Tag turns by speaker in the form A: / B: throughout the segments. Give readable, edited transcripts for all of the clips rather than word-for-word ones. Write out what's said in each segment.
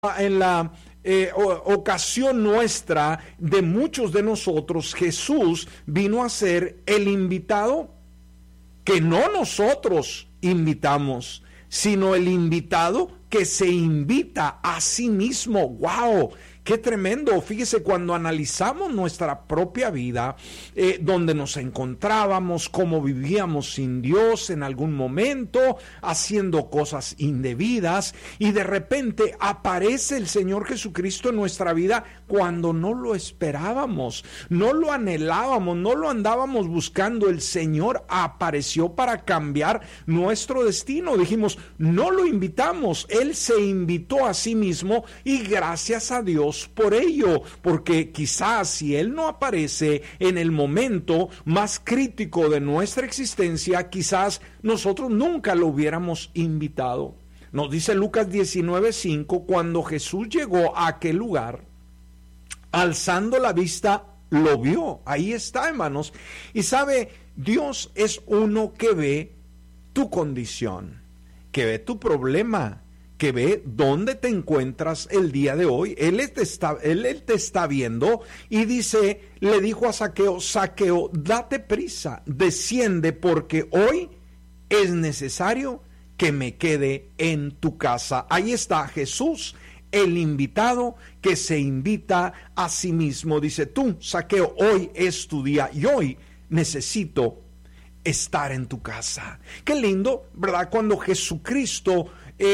A: en la ocasión nuestra de muchos de nosotros, Jesús vino a ser el invitado que no nosotros invitamos, sino el invitado que se invita a sí mismo. ¡Wow! ¡Qué tremendo! Fíjese, cuando analizamos nuestra propia vida, donde nos encontrábamos, cómo vivíamos sin Dios en algún momento, haciendo cosas indebidas, y de repente aparece el Señor Jesucristo en nuestra vida cuando no lo esperábamos, no lo anhelábamos, no lo andábamos buscando. El Señor apareció para cambiar nuestro destino. Dijimos, no lo invitamos, Él se invitó a sí mismo, y gracias a Dios por ello, porque quizás si Él no aparece en el momento más crítico de nuestra existencia, quizás nosotros nunca lo hubiéramos invitado. Nos dice Lucas 19:5, cuando Jesús llegó a aquel lugar, alzando la vista, lo vio. Ahí está, hermanos. Y sabe, Dios es uno que ve tu condición, que ve tu problema, que ve dónde te encuentras el día de hoy. Él te está viendo, y dice, le dijo a Zaqueo, Zaqueo, date prisa, desciende, porque hoy es necesario que me quede en tu casa. Ahí está Jesús, el invitado que se invita a sí mismo. Dice, tú, Zaqueo, hoy es tu día y hoy necesito estar en tu casa. Qué lindo, ¿verdad? Cuando Jesucristo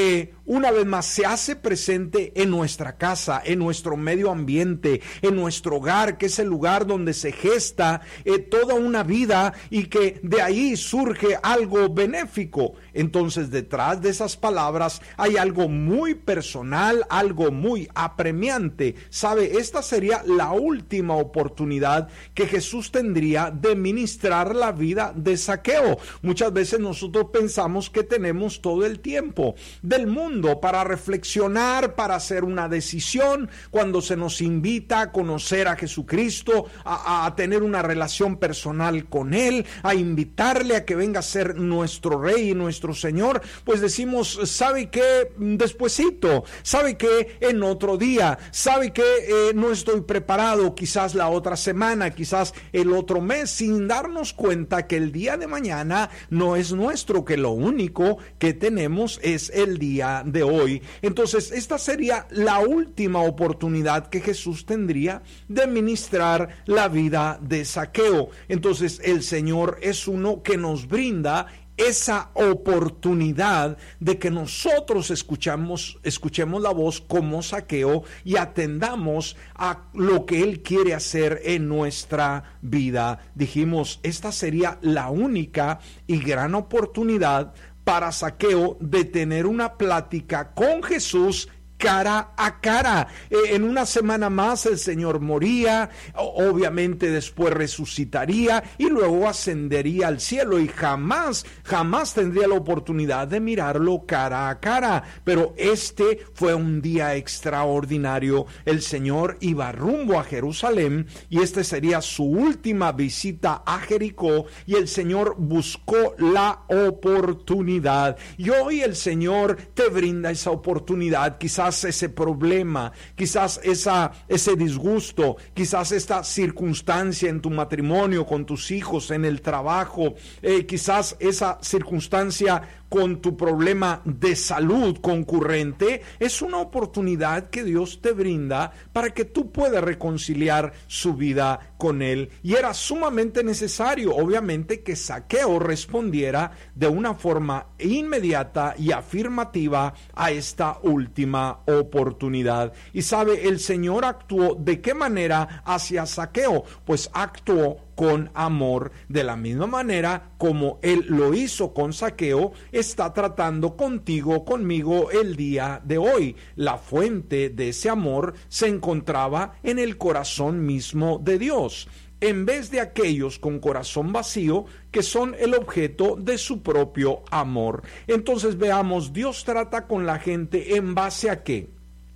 A: una vez más se hace presente en nuestra casa, en nuestro medio ambiente, en nuestro hogar, que es el lugar donde se gesta toda una vida, y que de ahí surge algo benéfico. Entonces, detrás de esas palabras hay algo muy personal, algo muy apremiante. ¿Sabe? Esta sería la última oportunidad que Jesús tendría de ministrar la vida de Zaqueo. Muchas veces nosotros pensamos que tenemos todo el tiempo del mundo para reflexionar, para hacer una decisión, cuando se nos invita a conocer a Jesucristo, a tener una relación personal con Él, a invitarle a que venga a ser nuestro Rey y nuestro Señor. Pues decimos, ¿sabe qué? Despuesito, ¿sabe qué? En otro día, ¿sabe qué? No estoy preparado, quizás la otra semana, quizás el otro mes, sin darnos cuenta que el día de mañana no es nuestro, que lo único que tenemos es el día de hoy. Entonces, esta sería la última oportunidad que Jesús tendría de ministrar la vida de Zaqueo. Entonces, el Señor es uno que nos brinda esa oportunidad de que nosotros escuchemos la voz como Zaqueo y atendamos a lo que Él quiere hacer en nuestra vida. Dijimos, esta sería la única y gran oportunidad para Zaqueo de tener una plática con Jesús cara a cara. En una semana más el Señor moría, obviamente después resucitaría y luego ascendería al cielo, y jamás tendría la oportunidad de mirarlo cara a cara. Pero este fue un día extraordinario. El Señor iba rumbo a Jerusalén, y este sería su última visita a Jericó, y el Señor buscó la oportunidad, y hoy el Señor te brinda esa oportunidad. Quizás ese problema, quizás ese disgusto, quizás esta circunstancia en tu matrimonio, con tus hijos, en el trabajo, quizás esa circunstancia con tu problema de salud concurrente, es una oportunidad que Dios te brinda para que tú puedas reconciliar su vida con Él. Y era sumamente necesario, obviamente, que Zaqueo respondiera de una forma inmediata y afirmativa a esta última oportunidad. Y sabe, el Señor actuó ¿de qué manera hacia Zaqueo? Pues actuó con amor. De la misma manera como Él lo hizo con Zaqueo, está tratando contigo, conmigo el día de hoy. La fuente de ese amor se encontraba en el corazón mismo de Dios, en vez de aquellos con corazón vacío que son el objeto de su propio amor. Entonces veamos, Dios trata con la gente ¿en base a qué?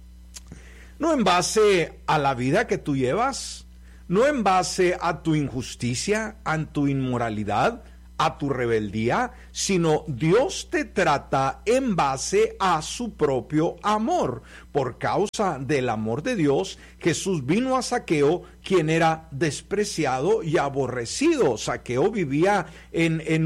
A: No en base a la vida que tú llevas, no en base a tu injusticia, a tu inmoralidad, a tu rebeldía, sino Dios te trata en base a su propio amor. Por causa del amor de Dios, Jesús vino a Zaqueo, quien era despreciado y aborrecido. Zaqueo vivía en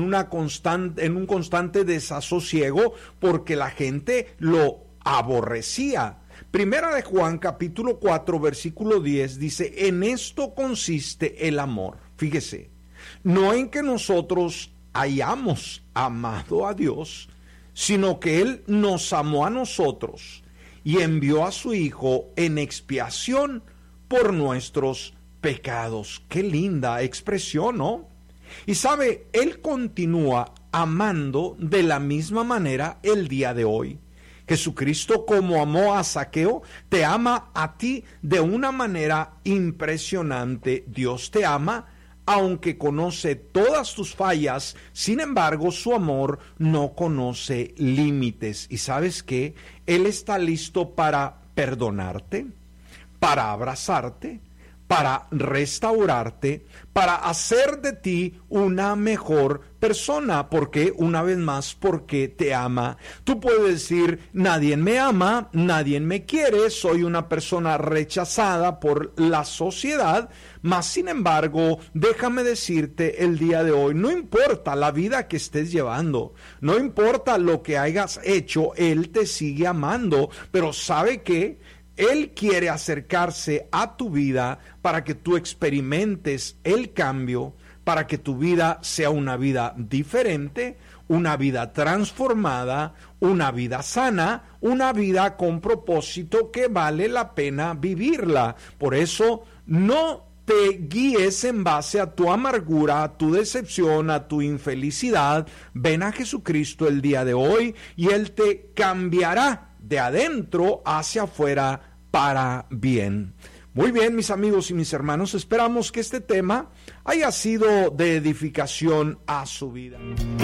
A: un constante desasosiego porque la gente lo aborrecía. Primera de Juan, capítulo 4, versículo 10, dice: en esto consiste el amor. Fíjese, no en que nosotros hayamos amado a Dios, sino que Él nos amó a nosotros y envió a su Hijo en expiación por nuestros pecados. Qué linda expresión, ¿no? Y sabe, Él continúa amando de la misma manera el día de hoy. Jesucristo, como amó a Zaqueo, te ama a ti de una manera impresionante. Dios te ama aunque conoce todas tus fallas, sin embargo, su amor no conoce límites. ¿Y sabes qué? Él está listo para perdonarte, para abrazarte, para restaurarte, para hacer de ti una mejor persona. Porque, una vez más, porque te ama. Tú puedes decir: nadie me ama, nadie me quiere, soy una persona rechazada por la sociedad. Mas, sin embargo, déjame decirte el día de hoy, no importa la vida que estés llevando, no importa lo que hayas hecho, Él te sigue amando. Pero ¿sabe qué? Él quiere acercarse a tu vida para que tú experimentes el cambio, para que tu vida sea una vida diferente, una vida transformada, una vida sana, una vida con propósito que vale la pena vivirla. Por eso, no te guíes en base a tu amargura, a tu decepción, a tu infelicidad. Ven a Jesucristo el día de hoy y Él te cambiará de adentro hacia afuera para bien. Muy bien, mis amigos y mis hermanos, esperamos que este tema haya sido de edificación a su vida.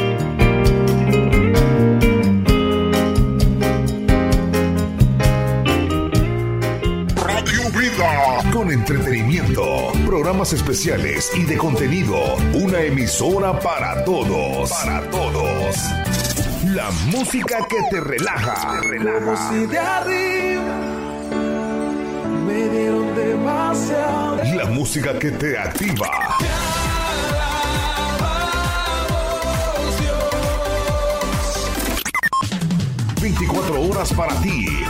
B: Radio Vida, con entretenimiento, programas especiales y de contenido, una emisora para todos. Para todos. La música que te relaja.
C: Como si de arriba me dieron demasiado.
B: La música que te activa.
C: Te alabamos, Dios.
B: 24 horas para ti,